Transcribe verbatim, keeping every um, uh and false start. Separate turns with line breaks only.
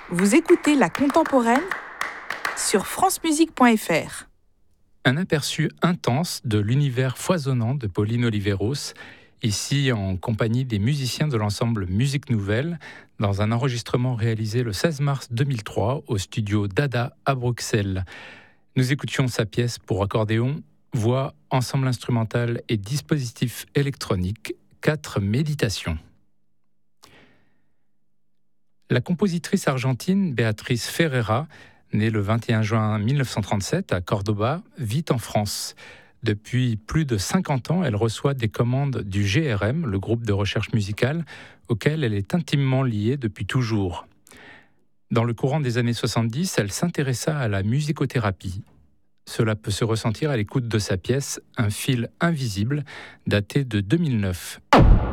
Vous écoutez La Contemporaine sur francemusique point f r.
Un aperçu intense de l'univers foisonnant de Pauline Oliveros, ici en compagnie des musiciens de l'ensemble Musique Nouvelle, dans un enregistrement réalisé le seize mars deux mille trois au studio Dada à Bruxelles. Nous écoutions sa pièce pour accordéon, voix, ensemble instrumental et dispositif électronique, quatre méditations. La compositrice argentine Béatrice Ferreira, née le vingt et un juin mille neuf cent trente-sept à Cordoba, vit en France. Depuis plus de cinquante ans, elle reçoit des commandes du G R M, le groupe de recherche musicale, auquel elle est intimement liée depuis toujours. Dans le courant des années soixante-dix, elle s'intéressa à la musicothérapie. Cela peut se ressentir à l'écoute de sa pièce « Un fil invisible » datée de deux mille neuf.